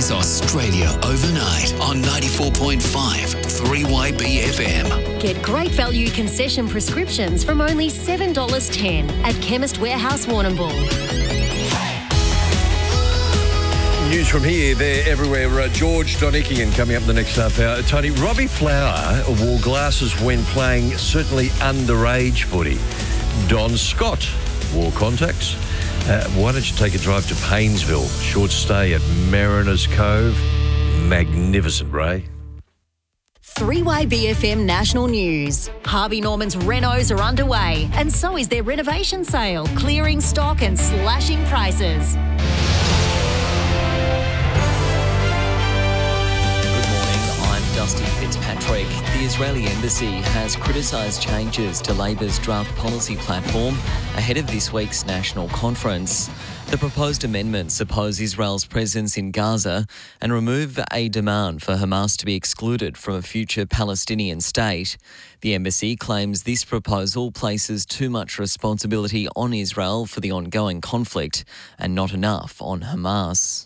It's Australia overnight on 94.5 3YB FM. Get great value concession prescriptions from only $7.10 at Chemist Warehouse Warrnambool. News from here, there, everywhere. George Donikian coming up in the next half hour. Tony, Robbie Flower wore glasses when playing certainly underage footy. Don Scott wore contacts. Why don't you take a drive to Paynesville? Short stay at Mariners Cove. Magnificent, Ray. 3YBFM National News. Harvey Norman's renos are underway, and so is their renovation sale, clearing stock and slashing prices. Dusty Fitzpatrick. The Israeli embassy has criticised changes to Labor's draft policy platform ahead of this week's national conference. The proposed amendments oppose Israel's presence in Gaza and remove a demand for Hamas to be excluded from a future Palestinian state. The embassy claims this proposal places too much responsibility on Israel for the ongoing conflict and not enough on Hamas.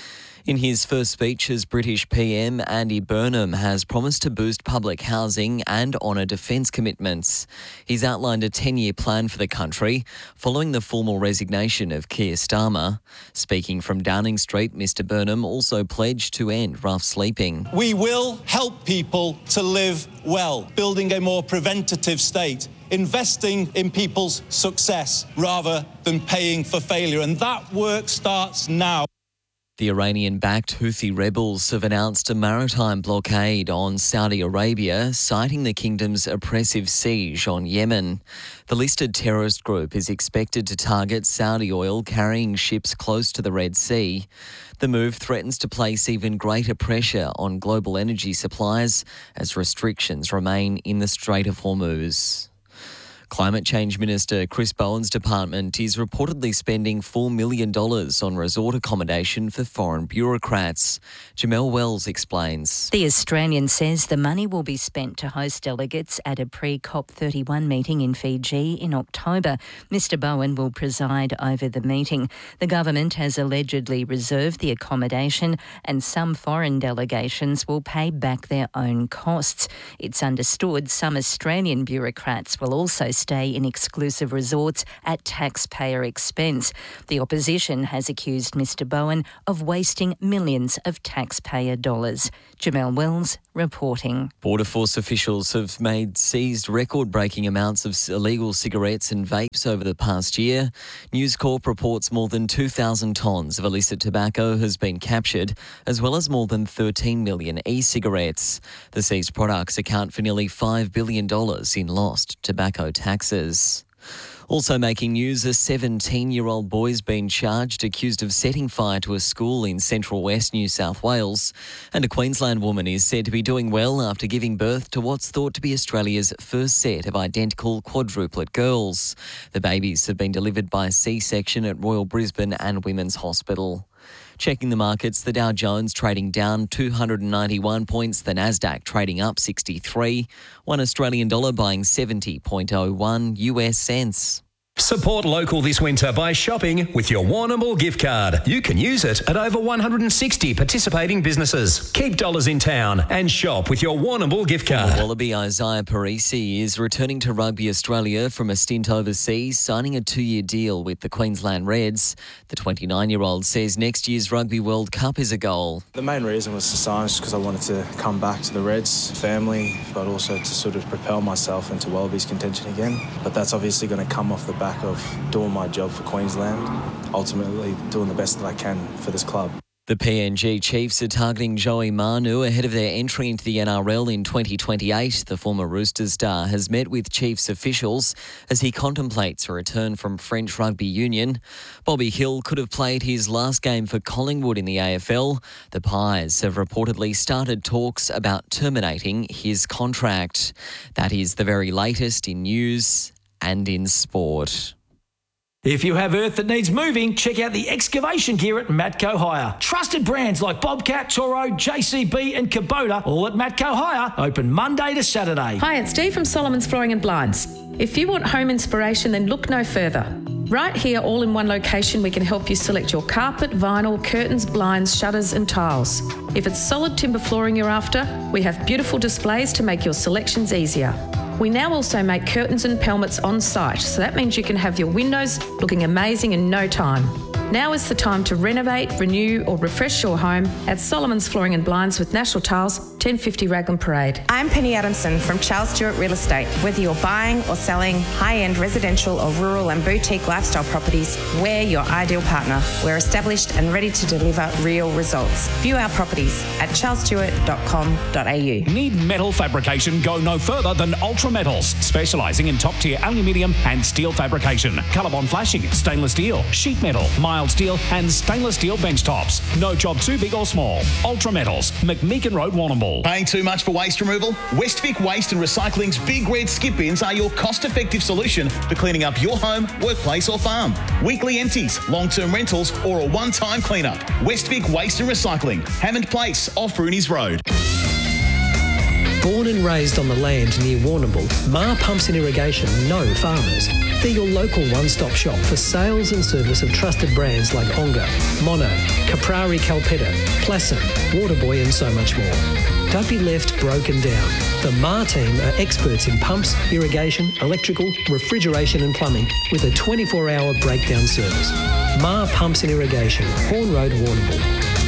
In his first speech as British PM, Andy Burnham has promised to boost public housing and honour defence commitments. He's outlined a 10-year plan for the country following the formal resignation of Keir Starmer. Speaking from Downing Street, Mr Burnham also pledged to end rough sleeping. We will help people to live well, building a more preventative state, investing in people's success rather than paying for failure. And that work starts now. The Iranian-backed Houthi rebels have announced a maritime blockade on Saudi Arabia, citing the kingdom's oppressive siege on Yemen. The listed terrorist group is expected to target Saudi oil carrying ships close to the Red Sea. The move threatens to place even greater pressure on global energy supplies as restrictions remain in the Strait of Hormuz. Climate Change Minister Chris Bowen's department is reportedly spending $4 million on resort accommodation for foreign bureaucrats. Jamelle Wells explains. The Australian says the money will be spent to host delegates at a pre-COP31 meeting in Fiji in October. Mr Bowen will preside over the meeting. The government has allegedly reserved the accommodation and some foreign delegations will pay back their own costs. It's understood some Australian bureaucrats will also stay in exclusive resorts at taxpayer expense. The opposition has accused Mr Bowen of wasting millions of taxpayer dollars. Jamelle Wells reporting. Border Force officials have seized record-breaking amounts of illegal cigarettes and vapes over the past year. News Corp reports more than 2,000 tonnes of illicit tobacco has been captured, as well as more than 13 million e-cigarettes. The seized products account for nearly $5 billion in lost tobacco taxes. Also making news, a 17-year-old boy's been charged, accused of setting fire to a school in central west New South Wales. And a Queensland woman is said to be doing well after giving birth to what's thought to be Australia's first set of identical quadruplet girls. The babies have been delivered by C-section at Royal Brisbane and Women's Hospital. Checking the markets, the Dow Jones trading down 291 points, the Nasdaq trading up 63, $1 Australian dollar buying 70.01 US cents. Support local this winter by shopping with your Warrnambool gift card. You can use it at over 160 participating businesses. Keep dollars in town and shop with your Warrnambool gift card. Wallaby Isaiah Parisi is returning to Rugby Australia from a stint overseas, signing a 2-year deal with the Queensland Reds. The 29-year-old says next year's Rugby World Cup is a goal. The main reason was to sign because I wanted to come back to the Reds family, but also to sort of propel myself into Wallabies contention again. But that's obviously going to come off the back of doing my job for Queensland, ultimately doing the best that I can for this club. The PNG Chiefs are targeting Joey Manu ahead of their entry into the NRL in 2028. The former Roosters star has met with Chiefs officials as he contemplates a return from French Rugby Union. Bobby Hill could have played his last game for Collingwood in the AFL. The Pies have reportedly started talks about terminating his contract. That is the very latest in news and in sport. If you have earth that needs moving, check out the excavation gear at Matco Hire. Trusted brands like Bobcat, Toro, JCB and Kubota, all at Matco Hire, open Monday to Saturday. Hi, it's Dee from Solomon's Flooring and Blinds. If you want home inspiration, then look no further. Right here, all in one location, we can help you select your carpet, vinyl, curtains, blinds, shutters and tiles. If it's solid timber flooring you're after, we have beautiful displays to make your selections easier. We now also make curtains and pelmets on site, so that means you can have your windows looking amazing in no time. Now is the time to renovate, renew or refresh your home at Solomon's Flooring and Blinds with National Tiles, 1050 Raglan Parade. I'm Penny Adamson from Charles Stewart Real Estate. Whether you're buying or selling high-end residential or rural and boutique lifestyle properties, we're your ideal partner. We're established and ready to deliver real results. View our properties at charlesstewart.com.au. Need metal fabrication? Go no further than Ultra Metals, specialising in top-tier aluminium and steel fabrication, colour-bond flashing, stainless steel, sheet metal, mild steel and stainless steel bench tops. No job too big or small. Ultra Metals, McMeekin Road, Warrnambool. Paying too much for waste removal? Westvic Waste and Recycling's big red skip bins are your cost-effective solution for cleaning up your home, workplace or farm. Weekly empties, long-term rentals or a one-time clean-up. Westvic Waste and Recycling, Hammond Place, off Rooney's Road. Born and raised on the land near Warrnambool, Ma Pumps and Irrigation know farmers. They're your local one-stop shop for sales and service of trusted brands like Onga, Mono, Caprari Calpetta, Plasson, Waterboy and so much more. Don't be left broken down. The Ma team are experts in pumps, irrigation, electrical, refrigeration and plumbing with a 24-hour breakdown service. Ma Pumps and Irrigation, Horn Road, Warrnambool.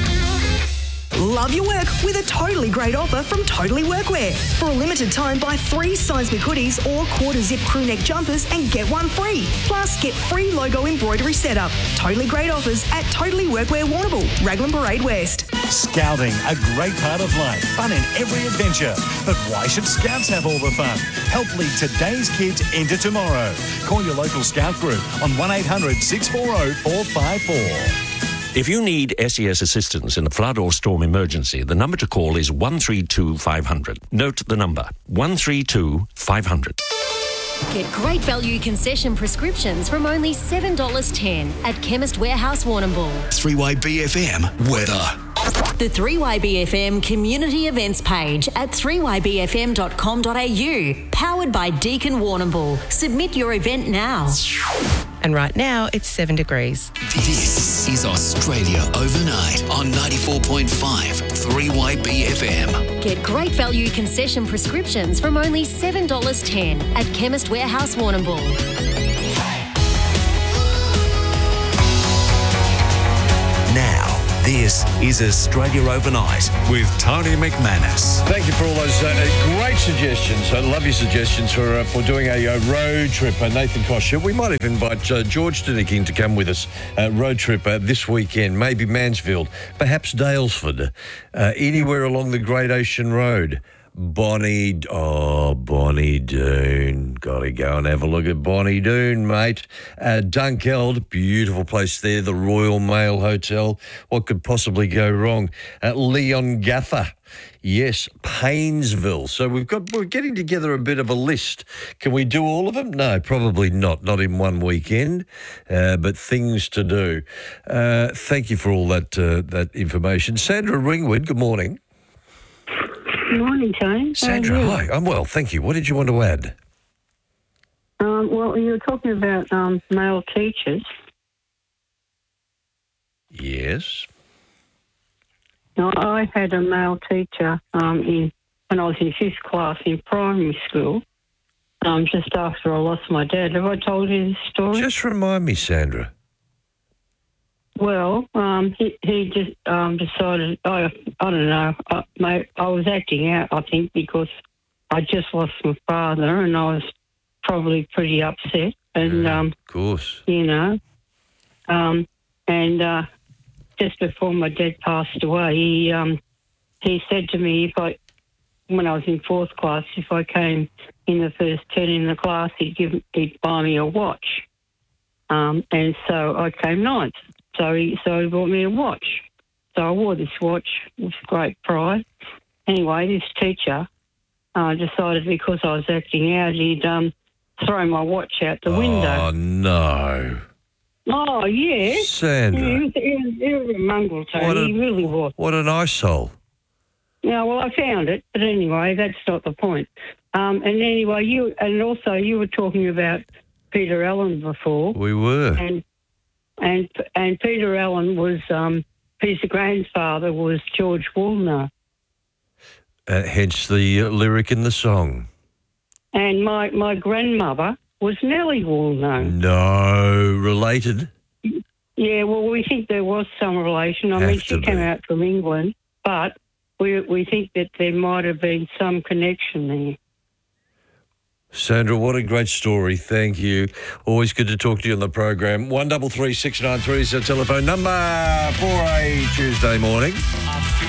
Love your work with a totally great offer from Totally Workwear. For a limited time, buy 3 size big hoodies or quarter zip crew neck jumpers and get one free. Plus, get free logo embroidery setup. Totally great offers at Totally Workwear Warrnambool, Raglan Parade West. Scouting, a great part of life. Fun in every adventure. But why should Scouts have all the fun? Help lead today's kids into tomorrow. Call your local Scout group on 1800 640 454. If you need SES assistance in a flood or storm emergency, the number to call is 132 500. Note the number, 132 500. Get great value concession prescriptions from only $7.10 at Chemist Warehouse Warrnambool. 3YBFM weather. The 3YBFM community events page at 3ybfm.com.au. Powered by Deakin Warrnambool. Submit your event now. And right now, it's 7 degrees. This is Australia Overnight on 94.5 3YBFM. Get great value concession prescriptions from only $7.10 at Chemist Warehouse Warrnambool. Now, this is Australia Overnight with Tony McManus. Thank you for all those great suggestions. I love your suggestions for doing a road trip. Nathan Kosher. We might even invite George Denikin to come with us. Road trip this weekend. Maybe Mansfield. Perhaps Daylesford. Anywhere along the Great Ocean Road. Bonnie Doon. Got to go and have a look at Bonnie Doon, mate. Dunkeld, beautiful place there. The Royal Mail Hotel. What could possibly go wrong? Leongatha. Yes, Paynesville. So we're getting together a bit of a list. Can we do all of them? No, probably not. Not in one weekend, but things to do. Thank you for all that information. Sandra Ringwood, good morning. Good morning, Tony. Sandra, hi. I'm well, thank you. What did you want to add? Well, you were talking about male teachers. Yes. Now, I had a male teacher when I was in 5th class in primary school, just after I lost my dad. Have I told you this story? Just remind me, Sandra. Well, he just decided, I don't know, mate, I was acting out, I think, because I just lost my father and I was probably pretty upset. And, of course. You know, and just before my dad passed away, he said to me, when I was in 4th class, if I came in the first 10 in the class, he'd buy me a watch. And so I came 9th. So he bought me a watch. So I wore this watch with great pride. Anyway, this teacher decided because I was acting out, he'd throw my watch out the window. Oh, no. Oh, yeah. Sandra. He was a mongrel, Tony. He really was. What a nice soul. Yeah, well, I found it. But anyway, that's not the point. And anyway, you were talking about Peter Allen before. We were. And Peter Allen was his grandfather was George Woolner. Hence the lyric in the song. And my grandmother was Nellie Woolner. No, related. Yeah, well, we think there was some relation. I mean, she came out from England, but we think that there might have been some connection there. Sandra, what a great story. Thank you. Always good to talk to you on the program. 133693 is our telephone number for a Tuesday morning.